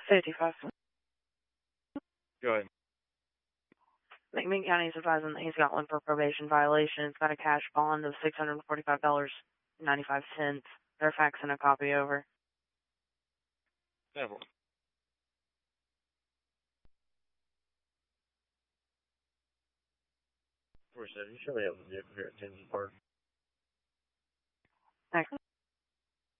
55. Go ahead. McMinn County is advising that he's got one for probation violation. It's got a cash bond of $645.95. They're faxing a copy over. Never. 47, you surely have a vehicle here at Tennessee Park. Thanks.